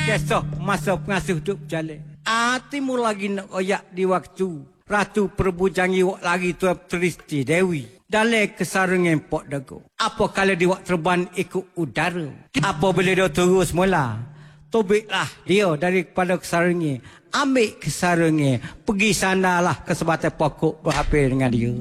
Kesok masa pengasuh duk berjalan. Timu lagi nak oyak di waktu Ratu Perbujangi wak lagi Tuan Tristi Dewi dalam kesarangan Pok Dago. Apa kalau dia wak terbang ikut udara? Apa bila dia terus mula? Tobiklah dia daripada kesarangan. Ambil kesarangan. Pergi sanalah ke sebatas pokok berhapir dengan dia.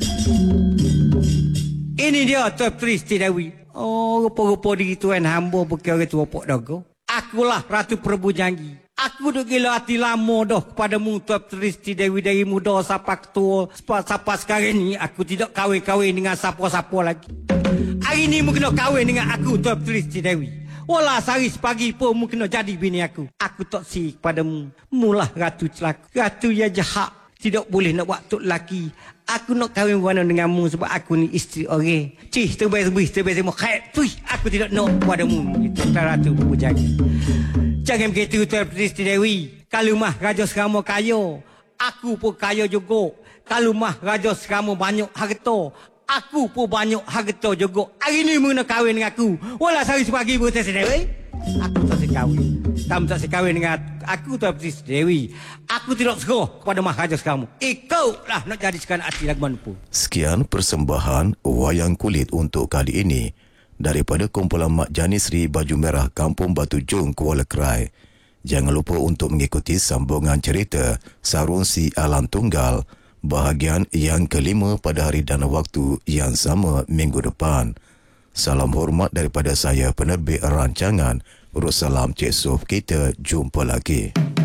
Ini dia Tuan Tristi Dewi. Oh, rupa-rupa diri Tuan hamba berkira tua Pok Dago. Akulah Ratu Perbujangi. Aku duk gila hati lama dah kepadamu Tuan Tristi Dewi dari muda sampai tua. Sampai sekarang ni aku tidak kahwin-kahwin dengan siapa-siapa lagi. Hari ni mu kena kahwin dengan aku Tuan Tristi Dewi. Walau sehari sepagi pun mu kena jadi bini aku. Aku tak si kepadamu. Mulah ratu celaka. Ratu yang jahat. Tidak boleh nak buat tok lelaki. Aku nak kahwin mana denganmu sebab aku ni isteri orang. Cih, terbaik semua. Aku tidak nak padamu. Itu Ratu Perbujangi. Jangan begitu Tuan Tristi Dewi. Kalau mah Raja Serama kaya, aku pun kaya juga. Kalau mah Raja Serama banyak harta, aku pun banyak harta juga. Hari ni mu nak kahwin dengan aku. Walau sehari sepagi pun Tristi Dewi. Aku tak sekahwin. Kamu tak sekahwin dengan aku Tuan Tristi Dewi. Aku tidak serah kepada Maharaja kamu. Ikutlah nak jadikan hati lagu mana pun. Sekian persembahan wayang kulit untuk kali ini daripada kumpulan Mak Jani Sri Baju Merah Kampung Batu Jong, Kuala Krai. Jangan lupa untuk mengikuti sambungan cerita Sarung Si Alam Tunggal bahagian yang kelima pada hari dan waktu yang sama minggu depan. Salam hormat daripada saya penerbit rancangan. Urus salam Cik Sof, kita jumpa lagi.